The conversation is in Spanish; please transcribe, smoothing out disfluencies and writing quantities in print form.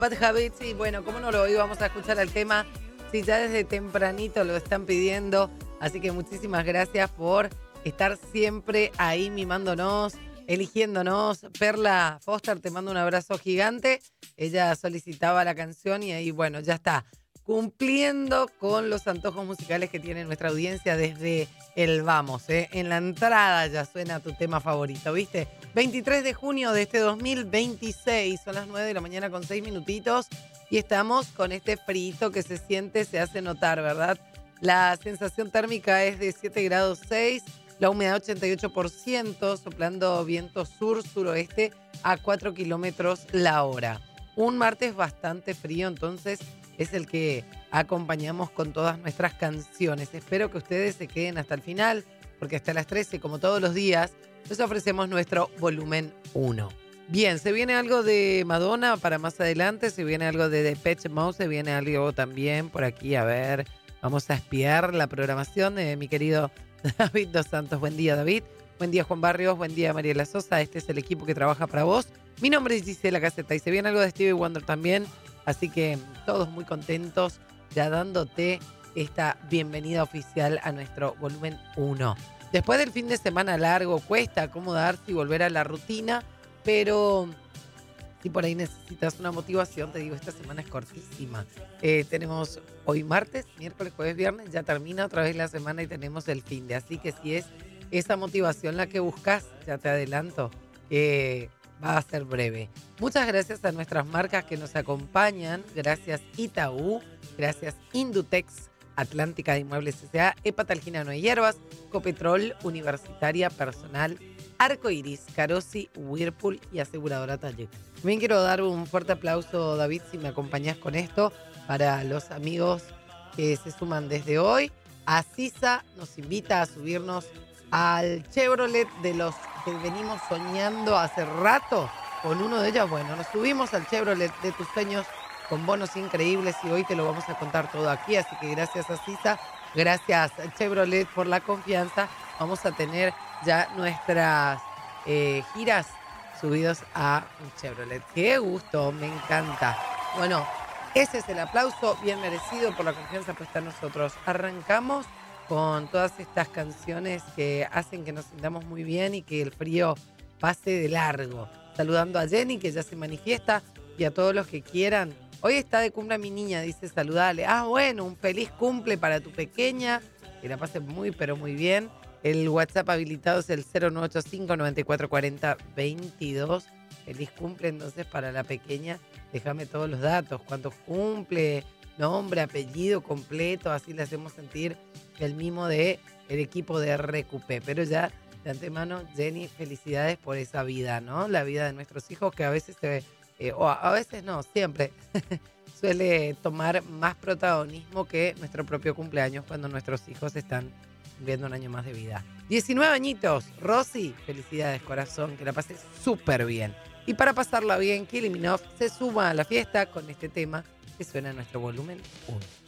Bad Habits, y bueno, ¿cómo no lo íbamos a escuchar el tema? Si ya desde tempranito lo están pidiendo, así que muchísimas gracias por estar siempre ahí mimándonos, eligiéndonos. Perla Foster, te mando un abrazo gigante. Ella solicitaba la canción y ahí, bueno, ya está. Cumpliendo con los antojos musicales que tiene nuestra audiencia desde el vamos, ¿eh? En la entrada ya suena tu tema favorito, ¿viste? 23 de junio de este 2026, son las 9 de la mañana con 6 minutitos y estamos con este frío que se siente, se hace notar, ¿verdad? La sensación térmica es de 7 grados 6, la humedad 88%, soplando viento sur-suroeste a 4 kilómetros la hora. Un martes bastante frío, entonces es el que acompañamos con todas nuestras canciones. Espero que ustedes se queden hasta el final, porque hasta las 13, como todos los días, les ofrecemos nuestro volumen 1. Bien, se viene algo de Madonna para más adelante, se viene algo de Depeche Mode, se viene algo también por aquí, a ver, vamos a espiar la programación de mi querido David Dos Santos. Buen día, David. Buen día, Juan Barrios. Buen día, Mariela Sosa. Este es el equipo que trabaja para vos. Mi nombre es Gisela Caseta y se viene algo de Stevie Wonder también, así que todos muy contentos ya dándote esta bienvenida oficial a nuestro volumen 1. Después del fin de semana largo, cuesta acomodarse y volver a la rutina, pero si por ahí necesitas una motivación, te digo, esta semana es cortísima. Tenemos hoy martes, miércoles, jueves, viernes, ya termina otra vez la semana y tenemos el fin de. Así que si es esa motivación la que buscas, ya te adelanto que va a ser breve. Muchas gracias a nuestras marcas que nos acompañan. Gracias Itaú, gracias Indutex, Atlántica de Inmuebles S.A., Epatalgina No hay Hierbas, Copetrol, Universitaria Personal, Arco Iris, Carosi, Whirlpool y Aseguradora Talle. También quiero dar un fuerte aplauso, David, si me acompañás con esto, para los amigos que se suman desde hoy. Asisa nos invita a subirnos al Chevrolet de los que venimos soñando hace rato. Con uno de ellos, bueno, nos subimos al Chevrolet de tus sueños con bonos increíbles y hoy te lo vamos a contar todo aquí. Así que gracias a Asisa, gracias Chevrolet por la confianza. Vamos a tener ya nuestras giras subidos a un Chevrolet. ¡Qué gusto! Me encanta. Bueno, ese es el aplauso bien merecido por la confianza puesta en nosotros. Arrancamos con todas estas canciones que hacen que nos sintamos muy bien y que el frío pase de largo. Saludando a Jenny, que ya se manifiesta, y a todos los que quieran. Hoy está de cumple mi niña, dice saludale. Ah, bueno, un feliz cumple para tu pequeña. Que la pase muy, pero muy bien. El WhatsApp habilitado es el 0985-9440-22. Feliz cumple entonces para la pequeña. Déjame todos los datos, cuántos cumple, nombre, apellido completo, así le hacemos sentir el mimo del equipo de Recupé. Pero ya de antemano, Jenny, felicidades por esa vida, ¿no? La vida de nuestros hijos que a veces o a veces no, siempre suele tomar más protagonismo que nuestro propio cumpleaños cuando nuestros hijos están cumpliendo un año más de vida. 19 añitos, Rosy, felicidades corazón, que la pases súper bien. Y para pasarla bien, Kylie Minogue se suma a la fiesta con este tema que suena en nuestro volumen 1.